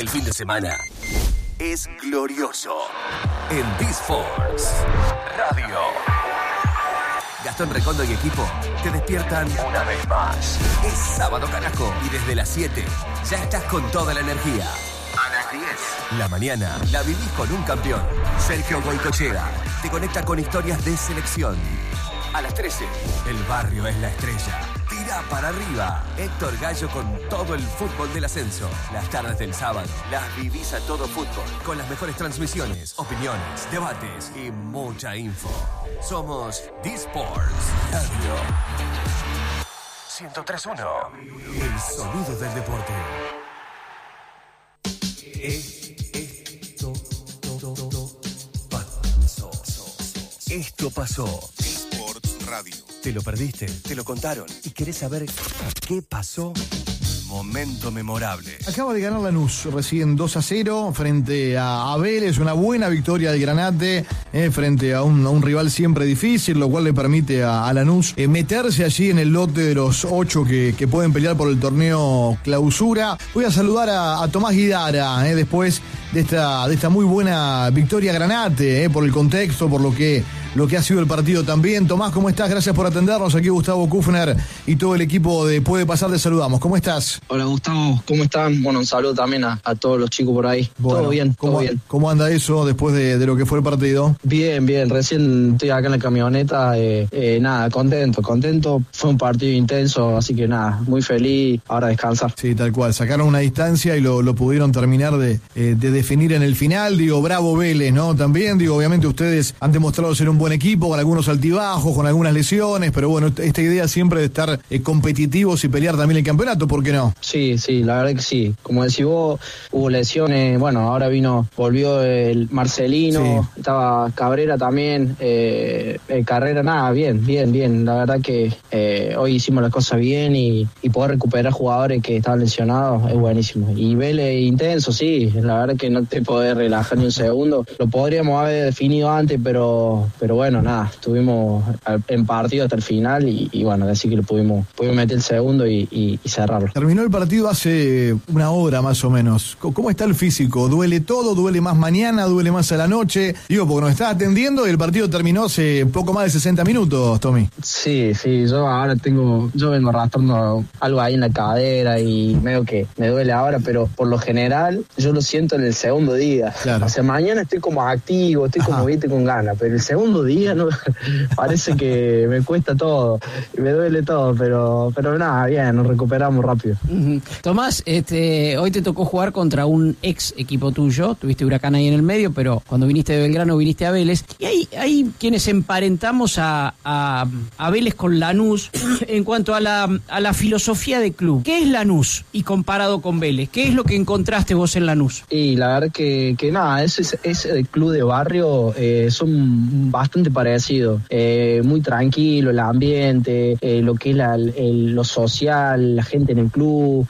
El fin de semana es glorioso en D-Sports Radio. Gastón Recondo y equipo te despiertan una vez más. Es sábado, carajo, y desde las 7 ya estás con toda la energía. A las 10, la mañana la vivís con un campeón. Sergio Goycochea te conecta con historias de selección. A las 13, el barrio es la estrella. Tira para arriba. Héctor Gallo con todo el fútbol del ascenso. Las tardes del sábado las vivís a todo fútbol, con las mejores transmisiones, opiniones, debates y mucha info. Somos D-Sports Radio 103.1. El sonido del deporte. Esto pasó. D-Sports Radio. ¿Te lo perdiste? ¿Te lo contaron? ¿Y querés saber qué pasó? Momento memorable. Acaba de ganar Lanús recién 2-0 frente a Vélez, una buena victoria de Granate frente a un rival siempre difícil, lo cual le permite a Lanús meterse allí en el lote de los 8 que pueden pelear por el torneo clausura. Voy a saludar a Tomás Guidara después de esta muy buena victoria Granate, por el contexto, por lo que ha sido el partido también. Tomás, ¿cómo estás? Gracias por atendernos. Aquí Gustavo Kufner y todo el equipo de Puede Pasar, te saludamos. ¿Cómo estás? Hola Gustavo, ¿cómo están? Bueno, un saludo también a todos los chicos por ahí. Bueno, todo bien, todo bien. ¿Cómo anda eso después de lo que fue el partido? Bien, recién estoy acá en la camioneta, nada, contento. Fue un partido intenso, así que nada, muy feliz, ahora descansar. Sí, tal cual, sacaron una distancia y lo pudieron terminar de definir en el final. Digo, bravo Vélez, ¿no? También, digo, obviamente ustedes han demostrado ser un buen equipo, con algunos altibajos, con algunas lesiones, pero bueno, esta idea siempre de estar competitivos y pelear también el campeonato, ¿por qué no? Sí, la verdad que sí. Como decís vos, hubo lesiones, bueno, ahora volvió el Marcelino, sí. Estaba Cabrera también, Carrera, nada, bien. La verdad que hoy hicimos las cosas bien y poder recuperar jugadores que estaban lesionados es buenísimo. Y Vélez intenso, sí, la verdad que no te podés relajar ni un segundo. Lo podríamos haber definido antes, pero bueno, nada, estuvimos en partido hasta el final y bueno, así que lo pudimos meter el segundo y cerrarlo. Terminó el partido hace una hora más o menos. ¿Cómo está el físico? ¿Duele todo? ¿Duele más mañana? ¿Duele más a la noche? Digo, porque nos estás atendiendo y el partido terminó hace poco más de 60 minutos, Tommy. Sí, yo ahora vengo arrastrando algo ahí en la cadera y medio que me duele ahora, pero por lo general yo lo siento en el segundo día. Claro. O sea, mañana estoy como activo, estoy como viste con ganas, pero el segundo día no parece que me cuesta todo, me duele todo, pero nada, bien, nos recuperamos rápido. Tomás, hoy te tocó jugar contra un ex equipo tuyo, tuviste Huracán ahí en el medio, pero cuando viniste de Belgrano viniste a Vélez, y hay quienes emparentamos a Vélez con Lanús en cuanto a la filosofía de club. ¿Qué es Lanús y comparado con Vélez? ¿Qué es lo que encontraste vos en Lanús? Y la verdad que nada, ese club de barrio son bastante parecidos, muy tranquilo el ambiente, lo que es lo social, la gente en el club,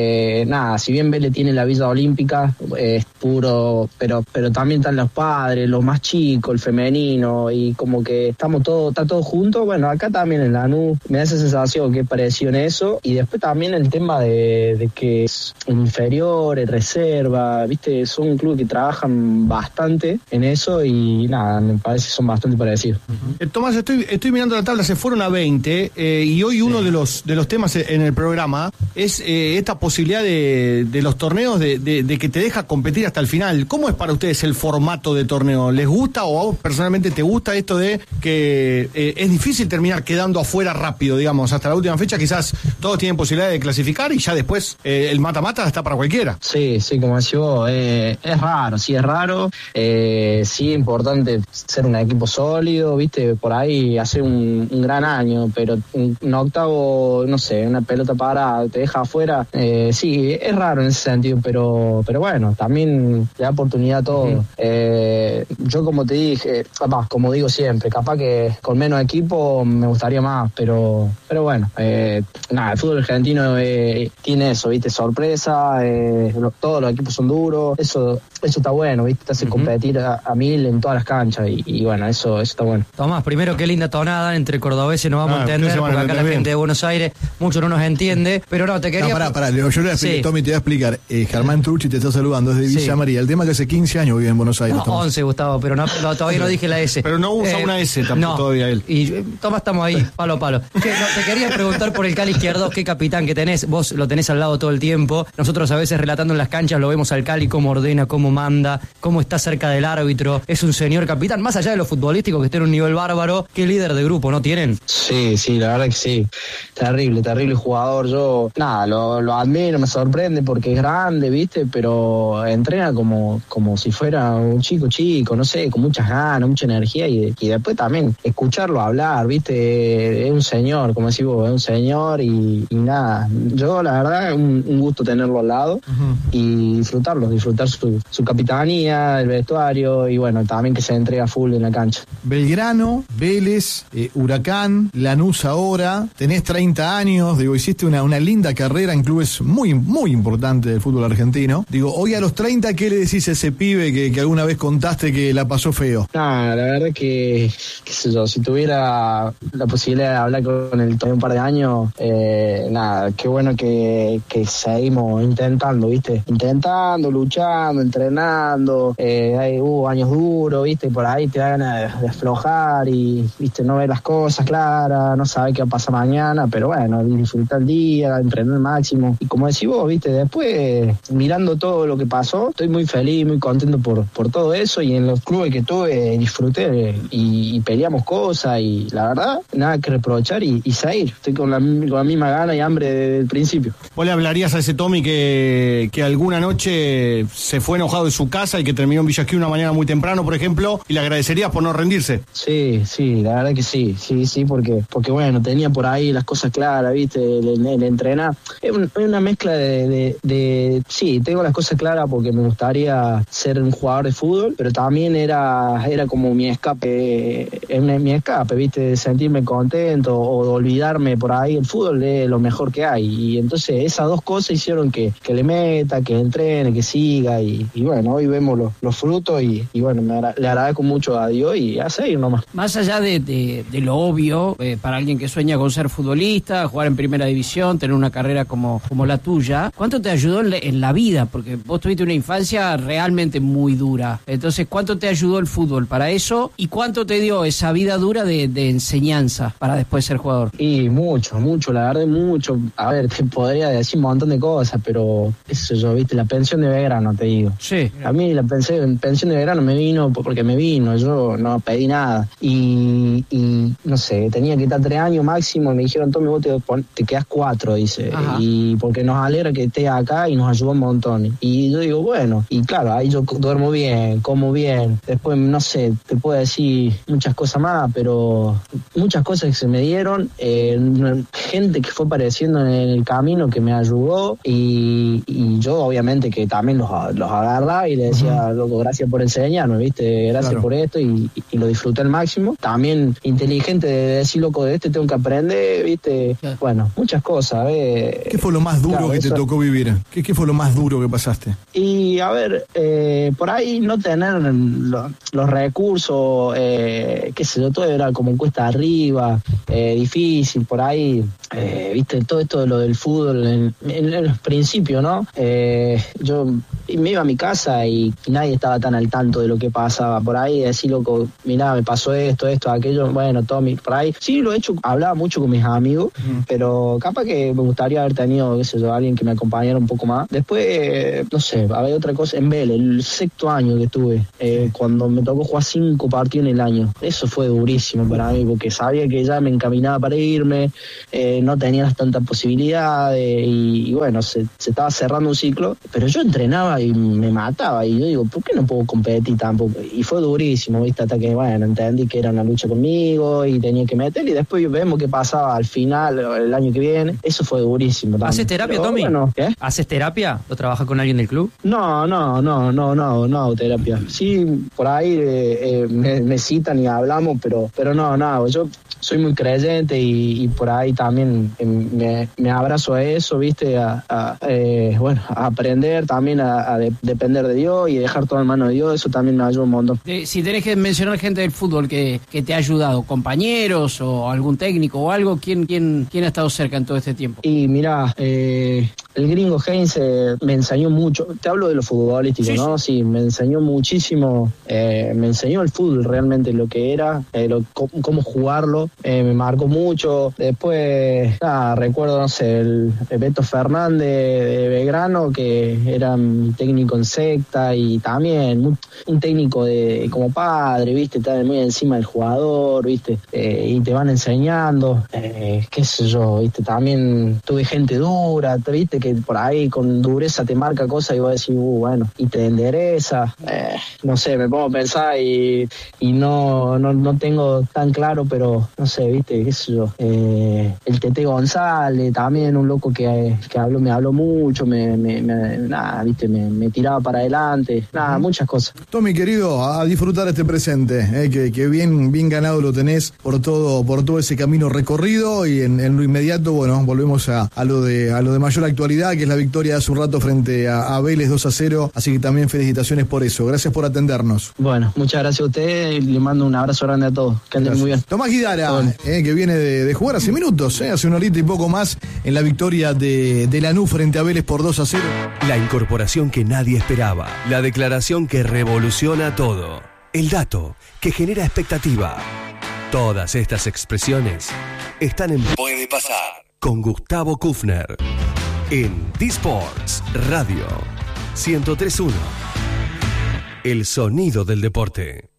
nada, si bien Vélez tiene la Villa Olímpica, es puro, pero también están los padres, los más chicos, el femenino, y como que está todo junto. Bueno, acá también en Lanús me da esa sensación que es parecido en eso, y después también el tema de que es inferior, en reserva, viste, son un club que trabajan bastante en eso y nada, me parece que son bastante parecidos. Tomás, estoy mirando la tabla, se fueron a 20 y hoy uno de los temas en el programa es esta posibilidad de los torneos de que te deja competir hasta el final. ¿Cómo es para ustedes el formato de torneo? ¿Les gusta o a vos personalmente te gusta esto de que es difícil terminar quedando afuera rápido, digamos, hasta la última fecha? Quizás todos tienen posibilidad de clasificar y ya después el mata-mata está para cualquiera. Sí, como decís vos, es raro, sí es raro, sí es importante ser un equipo sólido, viste, por ahí hacer un gran año, pero un octavo, no sé, una pelota parada te deja afuera, sí, es raro en ese sentido, pero bueno, también le da oportunidad a todo. Yo como te dije, capaz, como digo siempre, capaz que con menos equipo me gustaría más, pero bueno, nada, el fútbol argentino tiene eso, viste, sorpresa, todos los equipos son duros, eso está bueno, viste, te hace competir a mil en todas las canchas y bueno, eso eso está bueno. Tomás, primero, qué linda tonada, entre cordobeses nos vamos a entender, porque acá la gente de Buenos Aires mucho no nos entiende, pero no, te quería... Pará, yo le voy a explicar, Tommy, te voy a explicar. Germán Trucci te está saludando desde Villa María. El tema que hace 15 años vive en Buenos Aires. No, 11, Gustavo, pero todavía no dije la S. Pero no usa una S tampoco todavía él. Y Tomás, estamos ahí, palo a palo. Te quería preguntar por el Cali Izquierdo, qué capitán que tenés. Vos lo tenés al lado todo el tiempo. Nosotros a veces relatando en las canchas lo vemos al Cali, cómo ordena, cómo manda, cómo está cerca del árbitro. Es un señor capitán, más allá de lo futbolístico, que esté en un nivel bárbaro. ¿Qué líder de grupo no tienen? Sí, la verdad que sí. Terrible jugador. Yo, nada, lo admiro, me sorprende porque es grande, ¿viste? Pero entrena como si fuera un chico, no sé, con muchas ganas, mucha energía y después también escucharlo hablar, ¿viste? Es un señor, como decís vos, es un señor y nada. Yo, la verdad, un gusto tenerlo al lado y disfrutar su capitanía, el vestuario y bueno, también que se entrega full en la cancha. Belgrano, Vélez, Huracán, Lanús ahora, tenés 30 años, digo, hiciste una linda carrera en clubes muy, muy importantes del fútbol argentino. Digo, hoy a los 30, ¿qué le decís a ese pibe que alguna vez contaste que la pasó feo? La verdad que, qué sé yo, si tuviera la posibilidad de hablar con él todavía un par de años, qué bueno que seguimos intentando, ¿viste? Intentando, luchando, entrenando, hubo años duros, ¿viste? Por ahí te da ganas de aflojar y, ¿viste? No ver las cosas claras, no saber qué va a pasar mañana, pero bueno, disfrutar el día, entrenar al máximo. Y como decís vos, ¿viste? Después, mirando todo lo que pasó, estoy muy feliz, muy contento por todo eso y en los clubes que tuve disfruté y peleamos cosas y la verdad, nada que reprochar y seguir. Estoy con la misma gana y hambre desde el principio. ¿Vos le hablarías a ese Tommy que alguna noche se fue enojado de su casa y que terminó en Villa Gesell una mañana muy temprano, por ejemplo, y le agradecerías por no rendirse? Sí, la verdad que sí, porque bueno, tenía por ahí las cosas claras, ¿viste? El entrenar. Es una mezcla de sí, tengo las cosas claras porque me gustaría ser un jugador de fútbol, pero también era como mi escape, ¿viste? Sentirme contento o de olvidarme por ahí. El fútbol es lo mejor que hay y entonces esas dos cosas hicieron que le meta, que entrene, que siga y bueno, hoy vemos los frutos y bueno, le agradezco mucho a Dios y a seguir nomás. Más allá de lo obvio, para alguien que sueña con ser futbolista, jugar en primera división, tener una carrera como la tuya, ¿cuánto te ayudó en la vida? Porque vos tuviste una infancia realmente muy dura. Entonces, ¿cuánto te ayudó el fútbol para eso? ¿Y cuánto te dio esa vida dura de enseñanza para después ser jugador? Y mucho, la verdad, mucho. A ver, te podría decir un montón de cosas, pero eso yo, ¿viste? La pensión de verano, te digo. Sí. A mí la pensión de verano me vino porque me vino, yo no pedí nada. Y no sé, tenía que estar 3 años máximo, me dijeron, Tommy, vos te quedás 4, dice. Ajá. Y porque nos alegra que estés acá y nos ayudó un montón. Y yo digo, bueno, y claro, ahí yo duermo bien, como bien. Después, no sé, te puedo decir muchas cosas más, pero muchas cosas que se me dieron, gente que fue apareciendo en el camino que me ayudó y yo obviamente que también los agarraba y le decía, loco, gracias por enseñarme, ¿viste? Gracias por esto y lo disfruté al máximo. También inteligente de decir, loco, de tengo que aprender, ¿viste? Bueno, muchas cosas, ¿ves? ¿Qué fue lo más duro que te tocó vivir? ¿Qué fue lo más duro que pasaste? Y a ver, por ahí no tener los recursos, qué sé yo, todo era como cuesta arriba, difícil, por ahí, viste, todo esto de lo del fútbol en los principios, ¿no? Yo me iba a mi casa y nadie estaba tan al tanto de lo que pasaba por ahí, decir, loco, mirá, me pasó esto, aquello, bueno, Tommy, por ahí. Sí, lo he hecho, hablaba mucho con mis amigos, pero capaz que me gustaría haber tenido, qué sé yo, alguien que me acompañara un poco más. Después, no sé, había otra cosa, en Vélez, el 6º año que estuve, cuando me tocó jugar 5 partidos en el año, eso fue durísimo para mí, porque sabía que ya me encaminaba para irme, no tenía tantas posibilidades y bueno, se estaba cerrando un ciclo, pero yo entrenaba y me mataba y yo digo, ¿por qué no puedo competir tampoco? Y fue durísimo, ¿viste? Hasta que, bueno, entendí que era una lucha conmigo y tenía que meter y después vemos qué pasaba al final, el año que viene. Eso fue durísimo también. ¿Haces terapia, pero, Tommy? Bueno, ¿qué? ¿Haces terapia o trabajas con alguien del club? No hago terapia. Sí, por ahí me citan y hablamos, pero no, yo soy muy creyente y por ahí también me abrazo a eso, ¿viste? A aprender también a depender de Dios y dejar todo en manos de Dios, eso también me ayuda un montón. Si tenés que mencionar gente del fútbol que te ha ayudado, compañeros o algún técnico o algo, ¿quién ha estado cerca en todo este tiempo? Y mirá, el gringo Heinz me enseñó mucho, te hablo de lo futbolístico, sí, ¿no? Sí, me enseñó muchísimo, me enseñó el fútbol realmente, lo que era, cómo jugarlo, me marcó mucho. Después, recuerdo, no sé, el Beto Fernández de Belgrano, que era mi técnico en secta, y también un técnico como padre, ¿viste? Está muy encima del jugador, ¿viste? Y te van enseñando, qué sé yo, ¿viste? También tuve gente dura, ¿viste? Que por ahí con dureza te marca cosas y vos decís, bueno, y te endereza. No sé, me pongo a pensar y no tengo tan claro, pero no sé, ¿viste? Qué sé yo. El Tete González, también un loco que me habló mucho, ¿viste? Me tiraba para adelante, muchas cosas. Tommy, querido, a disfrutar este presente, que bien ganado lo tenés por todo ese camino recorrido, y en lo inmediato, bueno, volvemos a lo de mayor actualidad, que es la victoria de hace un rato frente a Vélez 2-0, así que también felicitaciones por eso. Gracias por atendernos. Bueno, muchas gracias a ustedes y le mando un abrazo grande a todos, que anden muy bien. Tomás Guidara, que viene de jugar hace minutos, hace una horita y poco más, en la victoria de Lanús frente a Vélez por 2-0. La incorporación que nadie esperaba, la declaración que revoluciona todo, el dato que genera expectativa. Todas estas expresiones están en Puede Pasar con Gustavo Kufner en D-Sports Radio 103.1. El sonido del deporte.